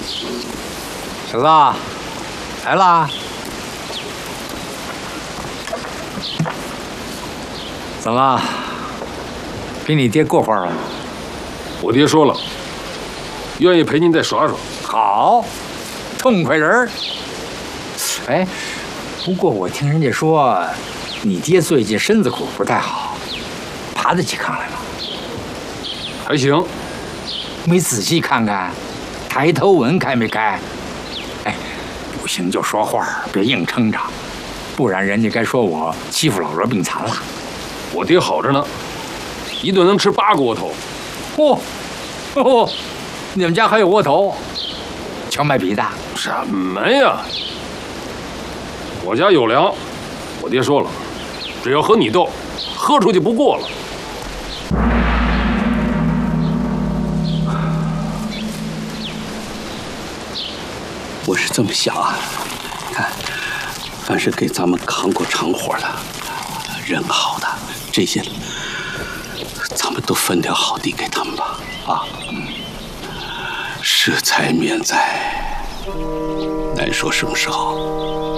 小子，来啦！怎么，给你爹过会儿了？ 我爹说了，愿意陪您再耍耍。 好，痛快人儿。哎，不过我听人家说，你爹最近身子骨不太好，爬得起炕来吗？ 还行。 没仔细看看，抬头纹开没开？哎，不行就说话，别硬撑着，不然人家该说我欺负老弱病残了。 我爹好着呢，一顿能吃8个窝头。 哦，你们家还有窝头？荞麦皮的？ 什么呀？我家有粮，我爹说了，只要和你斗，喝出去不过了。 我是这么想啊，看，凡是给咱们扛过长活的、人好的这些，咱们都分点好地给他们吧。啊，施财免灾，难说什么时候。